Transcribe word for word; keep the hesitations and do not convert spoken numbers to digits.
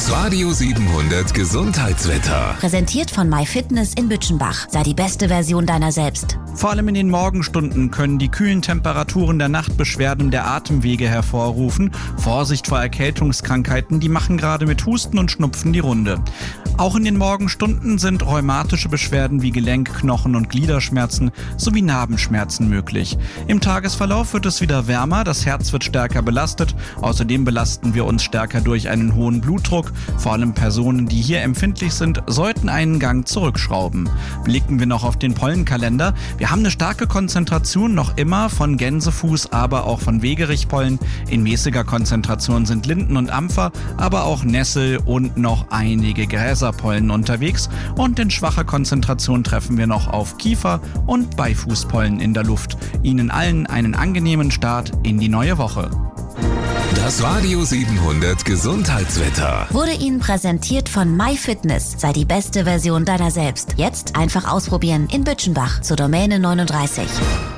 Das Radio siebenhundert Gesundheitswetter. Präsentiert von MyFitness in Bütschenbach. Sei die beste Version deiner selbst. Vor allem in den Morgenstunden können die kühlen Temperaturen der Nacht Beschwerden der Atemwege hervorrufen. Vorsicht vor Erkältungskrankheiten, die machen gerade mit Husten und Schnupfen die Runde. Auch in den Morgenstunden sind rheumatische Beschwerden wie Gelenk-, Knochen- und Gliederschmerzen sowie Narbenschmerzen möglich. Im Tagesverlauf wird es wieder wärmer, das Herz wird stärker belastet. Außerdem belasten wir uns stärker durch einen hohen Blutdruck. Vor allem Personen, die hier empfindlich sind, sollten einen Gang zurückschrauben. Blicken wir noch auf den Pollenkalender. Wir haben eine starke Konzentration noch immer von Gänsefuß, aber auch von Wegerichpollen. In mäßiger Konzentration sind Linden und Ampfer, aber auch Nessel und noch einige Gräserpollen unterwegs. Und in schwacher Konzentration treffen wir noch auf Kiefer- und Beifußpollen in der Luft. Ihnen allen einen angenehmen Start in die neue Woche. Das Radio siebenhundert Gesundheitswetter Wurde Ihnen präsentiert von MyFitness. Sei die beste Version deiner selbst. Jetzt einfach ausprobieren in Bütschenbach zur Domäne neununddreißig.